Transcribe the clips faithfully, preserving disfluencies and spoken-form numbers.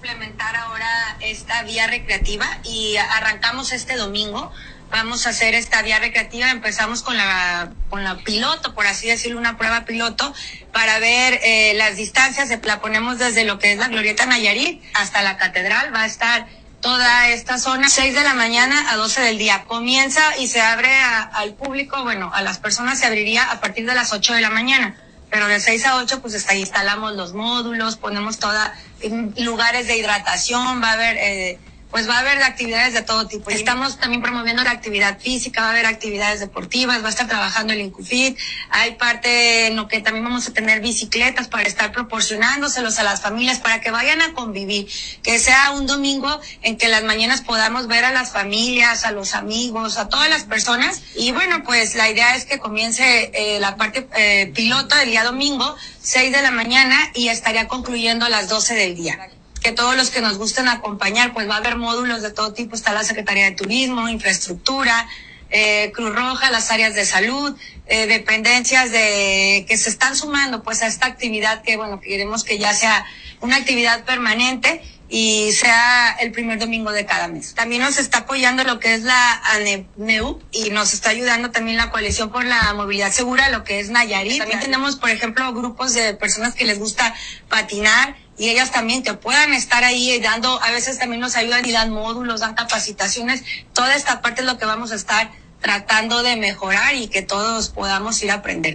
implementar ahora esta vía recreativa y arrancamos este domingo. Vamos a hacer esta vía recreativa, empezamos con la con la piloto, por así decirlo, una prueba piloto, para ver eh, las distancias, la ponemos desde lo que es la Glorieta Nayarit hasta la Catedral, va a estar toda esta zona, seis de la mañana a doce del día. Comienza y se abre a, al público, bueno, a las personas se abriría a partir de las ocho de la mañana, pero de seis a ocho pues hasta ahí instalamos los módulos, ponemos toda, lugares de hidratación, va a haber... Eh, pues va a haber actividades de todo tipo. Estamos también promoviendo la actividad física, va a haber actividades deportivas, va a estar trabajando el Incufit, hay parte en lo que también vamos a tener bicicletas para estar proporcionándoselos a las familias para que vayan a convivir, que sea un domingo en que las mañanas podamos ver a las familias, a los amigos, a todas las personas. Y bueno, pues la idea es que comience eh, la parte eh, piloto del día domingo, seis de la mañana, y estaría concluyendo a las doce del día. Que todos los que nos gusten acompañar, pues va a haber módulos de todo tipo, está la Secretaría de Turismo, Infraestructura, eh, Cruz Roja, las áreas de salud, eh, dependencias de que se están sumando pues a esta actividad que bueno, queremos que ya sea una actividad permanente y sea el primer domingo de cada mes. También nos está apoyando lo que es la ANEMEU y nos está ayudando también la Coalición por la Movilidad Segura, lo que es Nayarit. También tenemos, por ejemplo, grupos de personas que les gusta patinar, y ellas también que puedan estar ahí dando, a veces también nos ayudan y dan módulos, dan capacitaciones. Toda esta parte es lo que vamos a estar tratando de mejorar y que todos podamos ir a aprender.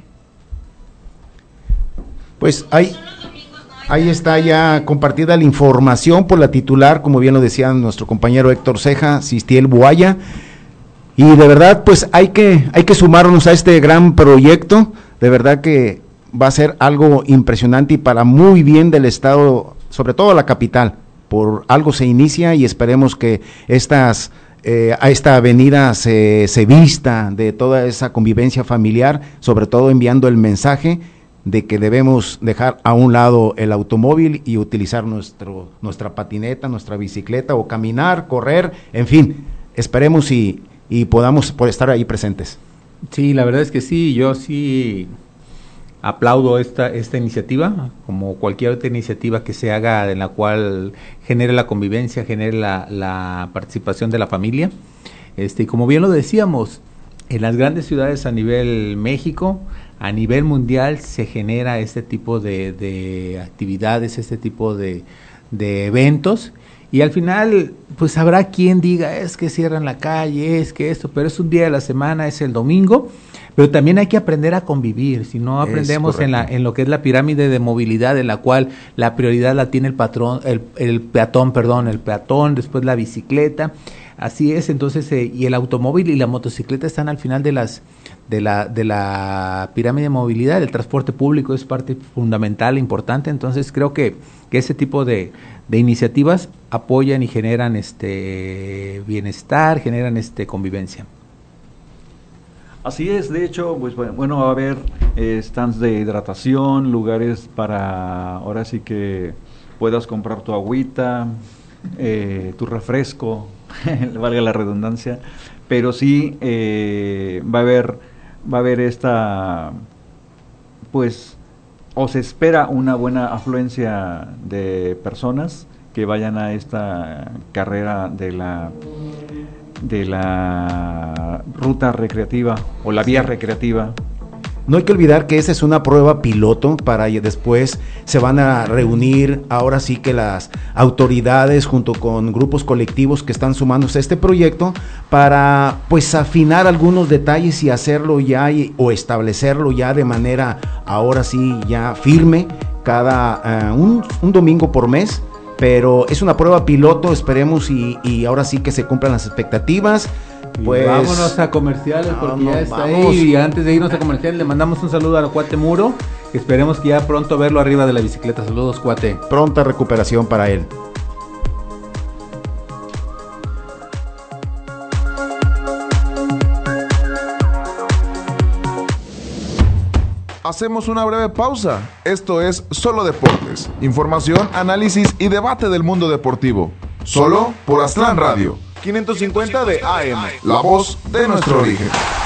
Pues ahí, ahí está ya compartida la información por la titular, como bien lo decía nuestro compañero Héctor Ceja, Sistiel Buaya, y de verdad pues hay que, hay que sumarnos a este gran proyecto, de verdad que va a ser algo impresionante y para muy bien del estado, sobre todo la capital. Por algo se inicia y esperemos que estas eh, a esta avenida se, se vista de toda esa convivencia familiar, sobre todo enviando el mensaje de que debemos dejar a un lado el automóvil y utilizar nuestro nuestra patineta, nuestra bicicleta o caminar, correr, en fin, esperemos y, y podamos por estar ahí presentes. Sí, la verdad es que sí, yo sí aplaudo esta esta iniciativa, como cualquier otra iniciativa que se haga en la cual genere la convivencia, genere la, la participación de la familia. Este, y como bien lo decíamos, en las grandes ciudades a nivel México, a nivel mundial, se genera este tipo de, de actividades, este tipo de, de eventos, y al final, pues habrá quien diga, es que cierran la calle, es que esto, pero es un día de la semana, es el domingo. Pero también hay que aprender a convivir, si no aprendemos en la en lo que es la pirámide de movilidad, en la cual la prioridad la tiene el patrón, el, el peatón, perdón, el peatón, después la bicicleta, así es, entonces, eh, y el automóvil y la motocicleta están al final de las de la de la pirámide de movilidad. El transporte público es parte fundamental, importante, entonces creo que, que ese tipo de, de iniciativas apoyan y generan este bienestar, generan este convivencia. Así es, de hecho, pues bueno, va a haber eh, stands de hidratación, lugares para, ahora sí que puedas comprar tu agüita, eh, tu refresco, valga la redundancia, pero sí eh, va a haber, va a haber esta, pues, o se espera una buena afluencia de personas que vayan a esta carrera de la de la ruta recreativa o la vía recreativa. No hay que olvidar que esa es una prueba piloto para y después se van a reunir ahora sí que las autoridades junto con grupos colectivos que están sumándose a este proyecto para pues afinar algunos detalles y hacerlo ya y, o establecerlo ya de manera ahora sí ya firme cada uh, un, un domingo por mes. Pero es una prueba piloto, esperemos y, y ahora sí que se cumplan las expectativas. Pues vámonos a comerciales porque no, ya está vamos. Ahí. Y antes de irnos a comerciales le mandamos un saludo al cuate Muro. Esperemos que ya pronto verlo arriba de la bicicleta. Saludos, cuate. Pronta recuperación para él. Hacemos una breve pausa. Esto es Solo Deportes. Información, análisis y debate del mundo deportivo. Solo por Aztlán Radio. quinientos cincuenta de A M. La voz de nuestro origen.